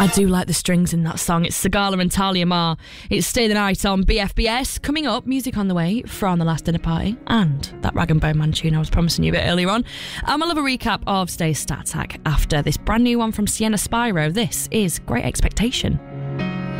I do like the strings in that song. It's Sigala and Talia Mar. It's Stay the Night on BFBS. Coming up, music on the way from The Last Dinner Party and that Rag and Bone Man tune I was promising you a bit earlier on. I'll have a recap of today's Stat Hack after this brand new one from Sienna Spyro. This is Great Expectation.